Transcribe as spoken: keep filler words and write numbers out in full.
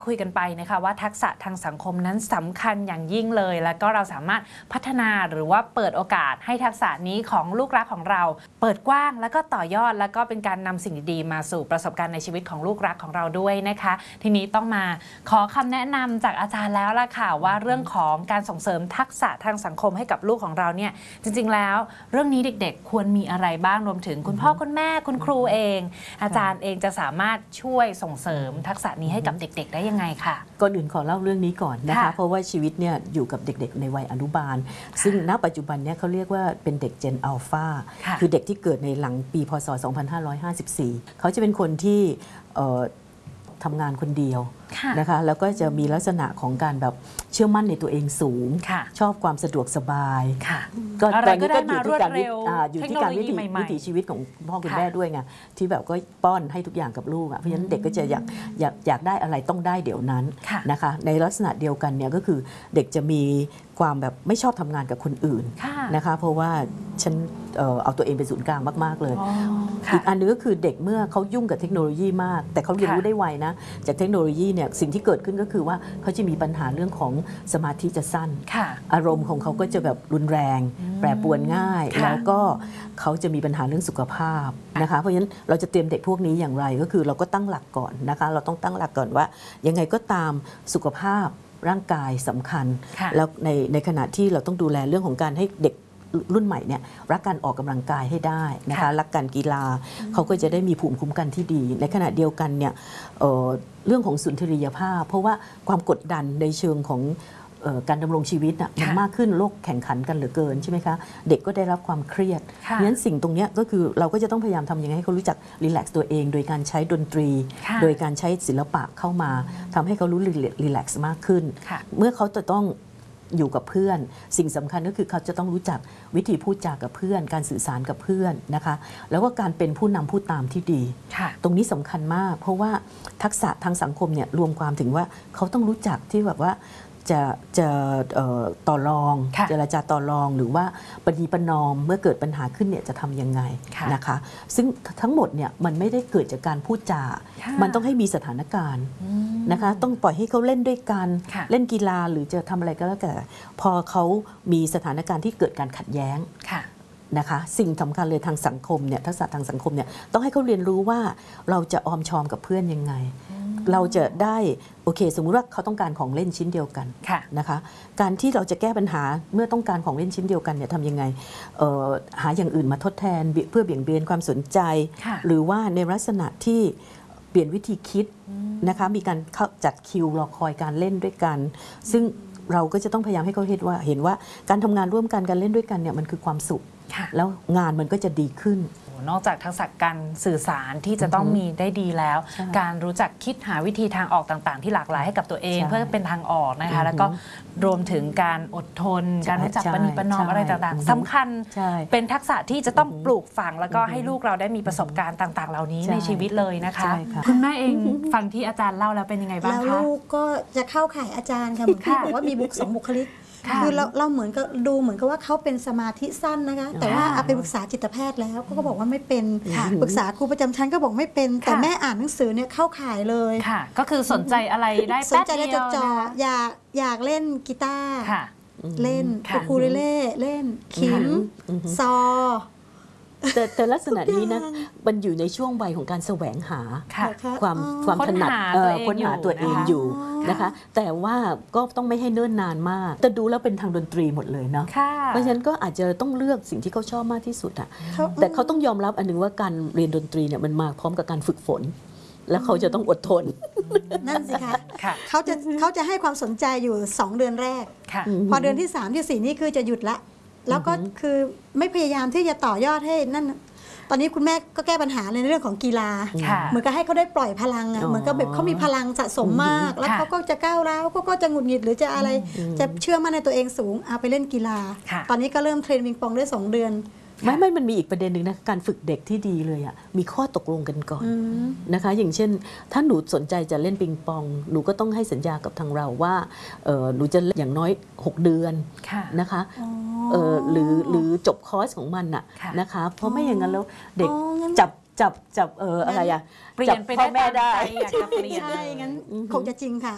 คุยกันไปนะคะว่าทักษะทางสังคมนั้นสำคัญอย่างยิ่งเลยแล้วก็เราสามารถพัฒนาหรือว่าเปิดโอกาสให้ทักษะนี้ของลูกรักของเราเปิดกว้างแล้วก็ต่อยอดแล้วก็เป็นการนำสิ่งดีๆมาสู่ประสบการณ์ในชีวิตของลูกรักของเราด้วยนะคะทีนี้ต้องมาขอคำแนะนำจากอาจารย์แล้วล่ะค่ะว่าเรื่องของการส่งเสริมทักษะทางสังคมให้กับลูกของเราเนี่ยจริงๆแล้วเรื่องนี้เด็กๆควรมีอะไรบ้างรวมถึงคุณพ่อคุณแม่คุณครูเองอาจารย์เองจะสามารถช่วยส่งเสริมทักษะนี้ให้กับเด็กๆได้ยังไงค่ะก่อนอื่นขอเล่าเรื่องนี้ก่อนนะคะเพราะว่าชีวิตเนี่ยอยู่กับเด็กๆในวัยอนุบาลซึ่งณปัจจุบันเนี่ยเขาเรียกว่าเป็นเด็กเจนอัลฟาคือเด็กที่เกิดในหลังปีพ.ศ. สองพันห้าร้อยห้าสิบสี่เขาจะเป็นคนที่ทำงานคนเดียวนะคะแล้วก็จะมีลักษณะของการแบบเชื่อมั่นในตัวเองสูงชอบความสะดวกสบายก็ตอนนี้ก็อยู่ที่การอยู่ที่การวิถีชีวิตของพ่อคุณแม่ด้วยไงที่แบบก็ป้อนให้ทุกอย่างกับลูกอ่ะเพราะฉะนั้นเด็กก็จะอยากอยากอยากได้อะไรต้องได้เดี๋ยวนั้นนะคะในลักษณะเดียวกันเนี่ยก็คือเด็กจะมีความแบบไม่ชอบทำงานกับคนอื่นนะคะเพราะว่าฉันเอาตัวเองเป็นศูนย์กลางมากๆเลยอีกอันนึงก็คือเด็กเมื่อเขายุ่งกับเทคโนโลยีมากแต่เขาเรียนรู้ได้ไวนะจากเทคโนโลยีเนี่ยสิ่งที่เกิดขึ้นก็คือว่าเขาจะมีปัญหาเรื่องของสมาธิจะสั้นอารมณ์ของเขาก็จะแบบรุนแรงแปรปรวนง่ายแล้วก็เขาจะมีปัญหาเรื่องสุขภาพนะคะเพราะฉะนั้นเราจะเตรียมเด็กพวกนี้อย่างไรก็คือเราก็ตั้งหลักก่อนนะคะเราต้องตั้งหลักก่อนว่ายังไงก็ตามสุขภาพร่างกายสำคัญแล้วในในขณะที่เราต้องดูแลเรื่องของการให้เด็กรุ่นใหม่เนี่ยรักการออกกำลังกายให้ได้นะคะรักการกีฬาเขาก็จะได้มีภูมิคุ้มกันที่ดีในขณะเดียวกันเนี่ย เ, เรื่องของสุนทรียภาพเพราะว่าความกดดันในเชิงของการดำรงชีวิตน่ะมันมากขึ้นโลกแข่งขันกันเหลือเกินใช่ไหมคะเด็กก็ได้รับความเครียดเพราะฉะนั้นสิ่งตรงนี้ก็คือเราก็จะต้องพยายามทำยังไงให้เขารู้จักรีแลกซ์ตัวเองโดยการใช้ดนตรีโดยการใช้ศิลปะเข้ามาทำให้เขารู้รีแลกซ์มากขึ้นเมื่อเขาจะต้องอยู่กับเพื่อนสิ่งสำคัญก็คือเขาจะต้องรู้จักวิธีพูดจากับเพื่อนการสื่อสารกับเพื่อนนะคะแล้วก็การเป็นผู้นำผู้ตามที่ดีตรงนี้สำคัญมากเพราะว่าทักษะทางสังคมเนี่ยรวมความถึงว่าเขาต้องรู้จักที่แบบว่าจะจะต่อรองเจรจาต่อรองหรือว่าปณีประนอมเมื่อเกิดปัญหาขึ้นเนี่ยจะทำยังไงนะคะซึ่งทั้งหมดเนี่ยมันไม่ได้เกิดจากการพูดจามันต้องให้มีสถานการณ์นะคะต้องปล่อยให้เขาเล่นด้วยกันเล่นกีฬาหรือจะทำอะไรก็แล้วแต่พอเขามีสถานการณ์ที่เกิดการขัดแย้งนะคะสิ่งสำคัญเลยทางสังคมเนี่ยทักษะทางสังคมเนี่ยต้องให้เขาเรียนรู้ว่าเราจะออมชอมกับเพื่อนยังไงเราจะได้โอเคสมมุติว่าเขาต้องการของเล่นชิ้นเดียวกันนะคะการที่เราจะแก้ปัญหาเมื่อต้องการของเล่นชิ้นเดียวกันเนี่ยทำยังไงหาอย่างอื่นมาทดแทนเพื่อเบี่ยงเบนความสนใจหรือว่าในลักษณะที่เปลี่ยนวิธีคิดนะคะมีการจัดคิวรอคอยการเล่นด้วยกันซึ่งเราก็จะต้องพยายามให้เขาเห็นว่าเห็นว่าการทำงานร่วมกันการเล่นด้วยกันเนี่ยมันคือความสุขแล้วงานมันก็จะดีขึ้นนอกจากทักษะการสื่อสารที่จะต้องมีได้ดีแล้วการรู้จักคิดหาวิธีทางออกต่างๆที่หลากหลายให้กับตัวเองเพื่อเป็นทางออกนะคะแล้วก็รวมถึงการอดทนการรู้จักปณีประนอมอะไรต่างๆสำคัญเป็นทักษะที่จะต้องปลูกฝังแล้วก็ให้ลูกเราได้มีประสบการณ์ต่างๆเหล่านี้ในชีวิตเลยนะคะคุณแม่เองฟังที่อาจารย์เล่าแล้วเป็นยังไงบ้างคะแล้วลูกก็จะเข้าข่ายอาจารย์ค่ะเหมือนที่บอกว่ามีบุคสองบุคลิกคือเราเราเหมือนกับดูเหมือนกับว่าเขาเป็นสมาธิสั้นนะคะแต่ว่าเอาไปปรึกษาจิตแพทย์แล้วเขาก็บอกว่าไม่เป็นปรึกษาครูประจำชั้นก็บอกไม่เป็นแต่แม่อ่านหนังสือเนี่ยเข้าข่ายเลยค่ะก็คือสนใจอะไรได้สนใจได้จดจ่ออยากอยากเล่นกีตาร์เล่นอูคูเลเล่เล่นขิมซอแต่แต่ลักษณะนี้นะมันอยู่ในช่วงวัยของการแสวงหาความความถนัดค้นหาตัวเองอยู่นะคะแต่ว่าก็ต้องไม่ให้เนิ่นนานมากแต่ดูแล้วเป็นทางดนตรีหมดเลยเนาะเพราะฉะนั้นก็อาจจะต้องเลือกสิ่งที่เขาชอบมากที่สุดอะแต่เขาต้องยอมรับอันนึงว่าการเรียนดนตรีเนี่ยมันมาพร้อมกับการฝึกฝนแล้วเขาจะต้องอดทนนั่นสิคะเขาจะเขาจะให้ความสนใจอยู่สองเดือนแรกพอเดือนที่สามที่สี่นี่คือจะหยุดละแล้วก็คือไม่พยายามที่จะต่อยอดให้นั่นตอนนี้คุณแม่ก็แก้ปัญหาในเรื่องของกีฬาเหมือนกับให้เขาได้ปล่อยพลังอ่ะเหมือนกับแบบเขามีพลังสะสมมากแล้วเขาก็จะก้าวร้าวเขาก็จะหงุดหงิดหรือจะอะไรจะเชื่อมั่นในตัวเองสูงเอาไปเล่นกีฬาตอนนี้ก็เริ่มเทรนปิงปองได้สองเดือนไม่ไม่มันมีอีกประเด็นหนึ่งนะการฝึกเด็กที่ดีเลยอ่ะมีข้อตกลงกันก่อนนะคะอย่างเช่นถ้าหนูสนใจจะเล่นปิงปองหนูก็ต้องให้สัญญากับทางเราว่าหนูจะอย่างน้อยหกเดือนนะคะหรือหรือจบคอร์สของมันน่ะนะคะเพราะไม่อย่างนั้นแล้วเด็กจับจับจับเอออะไรอ่ะเปลี่ยนไปได้แม่ได้อยากจะเปลี่ยนใช่งั้นคงจะจริงค่ะ